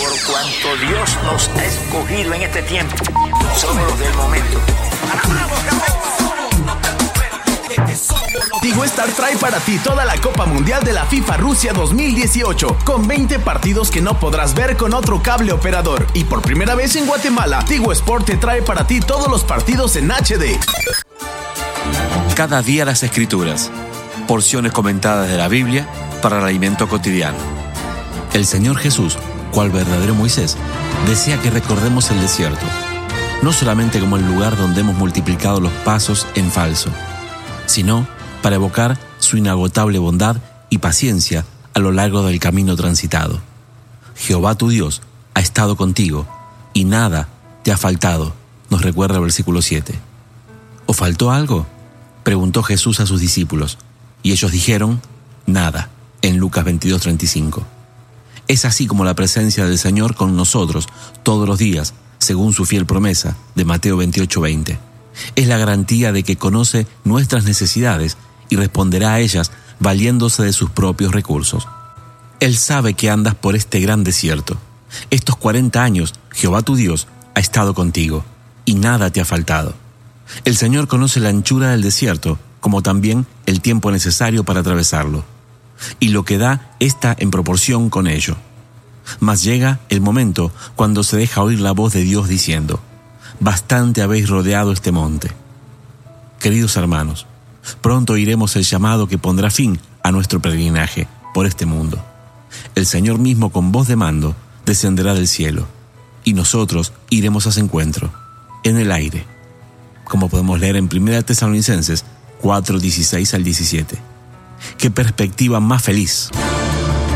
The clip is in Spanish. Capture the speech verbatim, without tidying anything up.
por cuanto Dios nos ha escogido en este tiempo. Somos los del momento. Tigo Star trae para ti toda la Copa Mundial de la FIFA Rusia dos mil dieciocho, con veinte partidos que no podrás ver con otro cable operador. Y por primera vez en Guatemala, Tigo Sport te trae para ti todos los partidos en H D. Cada día las Escrituras, porciones comentadas de la Biblia para el alimento cotidiano. El Señor Jesús, cual verdadero Moisés, desea que recordemos el desierto, no solamente como el lugar donde hemos multiplicado los pasos en falso, sino para evocar su inagotable bondad y paciencia a lo largo del camino transitado. Jehová tu Dios ha estado contigo y nada te ha faltado, nos recuerda el versículo siete. ¿O faltó algo?, preguntó Jesús a sus discípulos, y ellos dijeron, nada, en Lucas veintidós treinta y cinco. Es así como la presencia del Señor con nosotros todos los días, según su fiel promesa de Mateo veintiocho veinte. Es la garantía de que conoce nuestras necesidades y responderá a ellas valiéndose de sus propios recursos. Él sabe que andas por este gran desierto. Estos cuarenta años, Jehová tu Dios ha estado contigo y nada te ha faltado. El Señor conoce la anchura del desierto, como también el tiempo necesario para atravesarlo, y lo que da está en proporción con ello. Mas llega el momento cuando se deja oír la voz de Dios diciendo, bastante habéis rodeado este monte. Queridos hermanos, pronto oiremos el llamado que pondrá fin a nuestro peregrinaje por este mundo. El Señor mismo con voz de mando descenderá del cielo, y nosotros iremos a su encuentro, en el aire, como podemos leer en Primera Tesalonicenses cuatro, dieciséis al diecisiete. ¡Qué perspectiva más feliz!